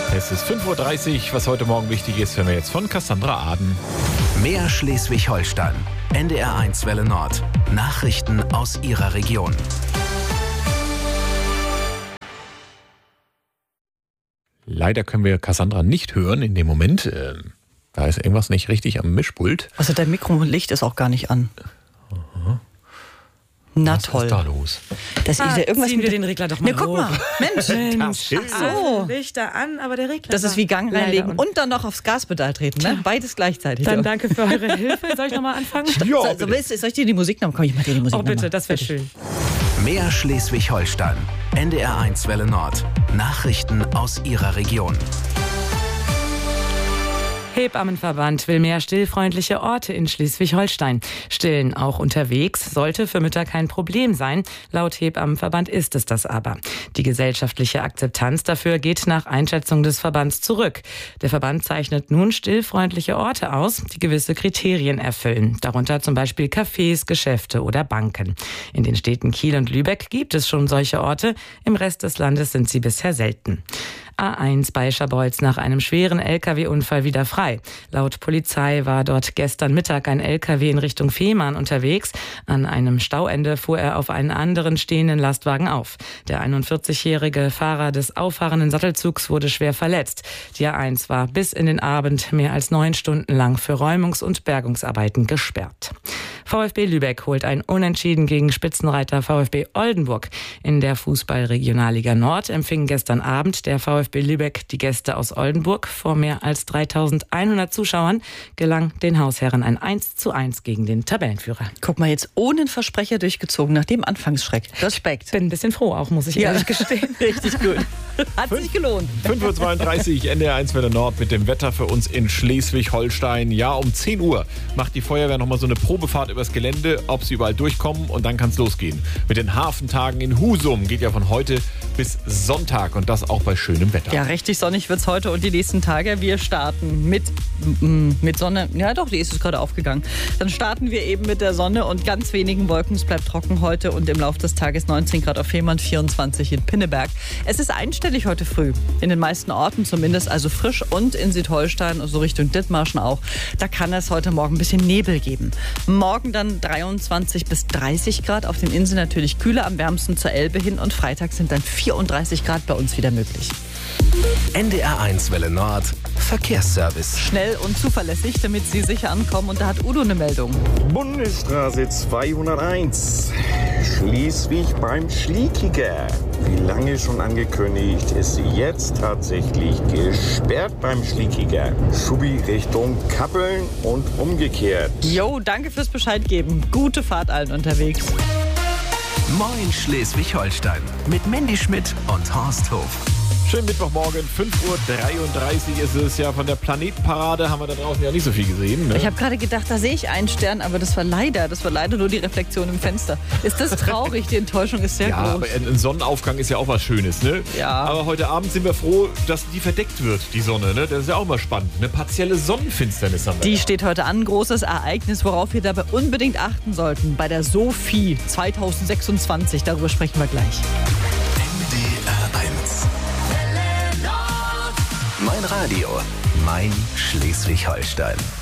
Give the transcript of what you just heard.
Es ist 5.30 Uhr. Was heute Morgen wichtig ist, hören wir jetzt von Cassandra Aden. Mehr Schleswig-Holstein. NDR1 Welle Nord. Nachrichten aus Ihrer Region. Leider können wir Cassandra nicht hören in dem Moment. Da ist irgendwas nicht richtig am Mischpult. Also dein Mikrolicht ist auch gar nicht an. Aha. Na Was toll. ist da los? Das ist ja irgendwas ziehen wir mit den Regler doch mal guck mal. Mensch. Das Ach so. Lichter an, aber der Regler Das ist wie Gang leider reinlegen unten. und dann noch aufs Gaspedal treten. Ne? Beides gleichzeitig. Dann danke für eure Hilfe. Soll ich nochmal anfangen? Ja, Soll ich dir die Musik noch? Komm, ich mach dir die Musik Oh bitte, nochmal. das wäre schön. Mehr Schleswig-Holstein. NDR1 Welle Nord. Nachrichten aus Ihrer Region. Hebammenverband will mehr stillfreundliche Orte in Schleswig-Holstein. Stillen auch unterwegs sollte für Mütter kein Problem sein. Laut Hebammenverband ist es das aber. Die gesellschaftliche Akzeptanz dafür geht nach Einschätzung des Verbands zurück. Der Verband zeichnet nun stillfreundliche Orte aus, die gewisse Kriterien erfüllen. Darunter zum Beispiel Cafés, Geschäfte oder Banken. In den Städten Kiel und Lübeck gibt es schon solche Orte. Im Rest des Landes sind sie bisher selten. A1 bei Scharbeutz nach einem schweren Lkw-Unfall wieder frei. Laut Polizei war dort gestern Mittag ein Lkw in Richtung Fehmarn unterwegs. An einem Stauende fuhr er auf einen anderen stehenden Lastwagen auf. Der 41-jährige Fahrer des auffahrenden Sattelzugs wurde schwer verletzt. Die A1 war bis in den Abend mehr als 9 Stunden lang für Räumungs- und Bergungsarbeiten gesperrt. VfB Lübeck holt ein Unentschieden gegen Spitzenreiter VfB Oldenburg. In der Fußball-Regionalliga Nord empfing gestern Abend der VfB Lübeck die Gäste aus Oldenburg. Vor mehr als 3.100 Zuschauern gelang den Hausherren ein 1:1 gegen den Tabellenführer. Guck mal, jetzt ohne einen Versprecher durchgezogen, nach dem Anfangsschreck. Respekt. Bin ein bisschen froh auch, muss ich ehrlich gestehen. Richtig gut. Hat sich gelohnt. 5.32 Uhr, NDR1 Welle Nord mit dem Wetter für uns in Schleswig-Holstein. Ja, um 10 Uhr macht die Feuerwehr nochmal so eine Probefahrt übers Gelände, ob sie überall durchkommen, und dann kann es losgehen. Mit den Hafentagen in Husum geht ja von heute bis Sonntag, und das auch bei schönem Wetter. Ja, richtig sonnig wird es heute und die nächsten Tage. Wir starten mit Sonne. Ja doch, die ist es gerade aufgegangen. Dann starten wir eben mit der Sonne und ganz wenigen Wolken. Es bleibt trocken heute und im Laufe des Tages 19 Grad auf Fehmarn, 24 in Pinneberg. Es ist einstellig heute früh. In den meisten Orten zumindest, also frisch, und in Südholstein, also Richtung Dithmarschen auch. Da kann es heute Morgen ein bisschen Nebel geben. Morgen dann 23 bis 30 Grad. Auf den Inseln natürlich kühler, am wärmsten zur Elbe hin. Und Freitag sind dann 34 Grad bei uns wieder möglich. NDR1 Welle Nord. Verkehrsservice. Schnell und zuverlässig, damit Sie sicher ankommen. Und da hat Udo eine Meldung. Bundesstraße 201. Schleswig beim Schliekiger. Wie lange schon angekündigt, ist sie jetzt tatsächlich gesperrt beim Schliekiger. Schubi Richtung Kappeln und umgekehrt. Jo, danke fürs Bescheid geben. Gute Fahrt allen unterwegs. Moin Schleswig-Holstein. Mit Mandy Schmidt und Horst Hof. Schönen Mittwochmorgen, 5.33 Uhr ist es ja. Von der Planetenparade haben wir da draußen ja nicht so viel gesehen. Ne? Ich habe gerade gedacht, da sehe ich einen Stern, aber das war leider nur die Reflexion im Fenster. Ist das traurig? Die Enttäuschung ist sehr Ja, groß. aber ein Sonnenaufgang ist ja auch was Schönes, ne? Ja. Aber heute Abend sind wir froh, dass die verdeckt wird, die Sonne, ne? Das ist ja auch mal spannend. Eine partielle Sonnenfinsternis haben wir. Die ja. steht heute an, großes Ereignis, worauf wir dabei unbedingt achten sollten. Bei der Sophie 2026, darüber sprechen wir gleich. NDR1. Mein Radio, mein Schleswig-Holstein.